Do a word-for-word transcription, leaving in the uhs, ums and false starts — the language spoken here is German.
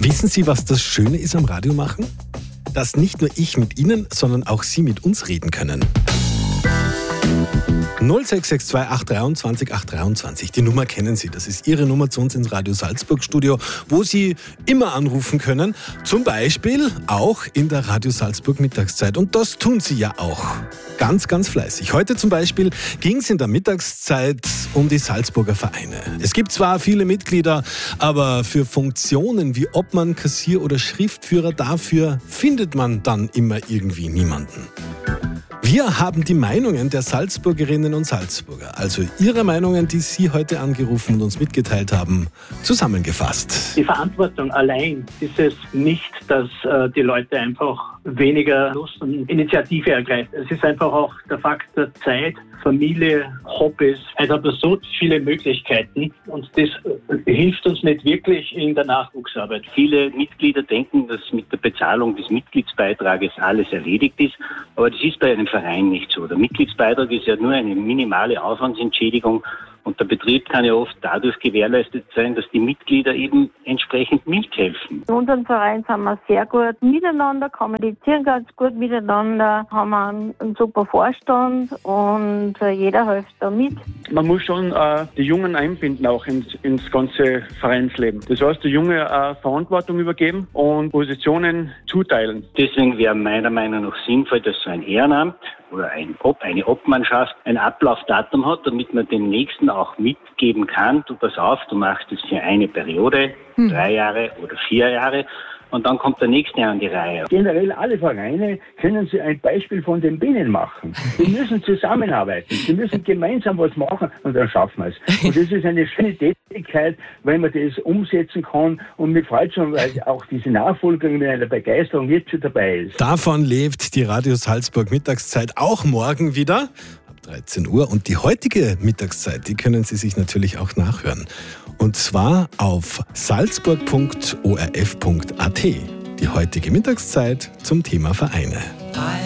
Wissen Sie, was das Schöne ist am Radiomachen? Dass nicht nur ich mit Ihnen, sondern auch Sie mit uns reden können. null sechs sechs zwei acht zwei acht drei zwei. Die Nummer kennen Sie. Das ist Ihre Nummer zu uns ins Radio Salzburg Studio, wo Sie immer anrufen können. Zum Beispiel auch in der Radio Salzburg Mittagszeit. Und das tun Sie ja auch. Ganz, ganz fleißig. Heute zum Beispiel ging es in der Mittagszeit um die Salzburger Vereine. Es gibt zwar viele Mitglieder, aber für Funktionen wie Obmann, Kassier oder Schriftführer, dafür findet man dann immer irgendwie niemanden. Wir haben die Meinungen der Salzburgerinnen und Salzburger, also Ihre Meinungen, die Sie heute angerufen und uns mitgeteilt haben, zusammengefasst. Die Verantwortung allein ist es nicht, dass äh, die Leute einfach weniger Lust und Initiative ergreifen. Es ist einfach auch der Faktor Zeit, Familie, Hobbys. Es hat so viele Möglichkeiten und das äh, hilft uns nicht wirklich in der Nachwuchsarbeit. Viele Mitglieder denken, dass mit der Bezahlung des Mitgliedsbeitrages alles erledigt ist, aber das ist bei einem Verein nicht so. Der Mitgliedsbeitrag ist ja nur eine minimale Aufwandsentschädigung und der Betrieb kann ja oft dadurch gewährleistet sein, dass die Mitglieder eben entsprechend mithelfen. In unserem Verein sind wir sehr gut miteinander, kommunizieren ganz gut miteinander, haben einen, einen super Vorstand und äh, jeder hilft da mit. Man muss schon äh, die Jungen einbinden, auch ins, ins ganze Vereinsleben. Das heißt, die Jungen äh, Verantwortung übergeben und Positionen zuteilen. Deswegen wäre meiner Meinung nach sinnvoll, dass so ein Ehrenamt oder ein Ob, eine Obmannschaft ein Ablaufdatum hat, damit man den Nächsten auch mitgeben kann. Du pass auf, du machst es für eine Periode, hm. drei Jahre oder vier Jahre. Und dann kommt der Nächste an die Reihe. Generell alle Vereine können Sie ein Beispiel von den Bienen machen. Sie müssen zusammenarbeiten. Sie müssen gemeinsam was machen und dann schaffen wir es. Und das ist eine schöne Tätigkeit, weil man das umsetzen kann. Und mir freut schon, weil auch diese Nachfolgerin mit einer Begeisterung jetzt schon dabei ist. Davon lebt die Radio Salzburg Mittagszeit auch morgen wieder. dreizehn Uhr. Und die heutige Mittagszeit, die können Sie sich natürlich auch nachhören. Und zwar auf salzburg punkt o r f punkt a t. Die heutige Mittagszeit zum Thema Vereine.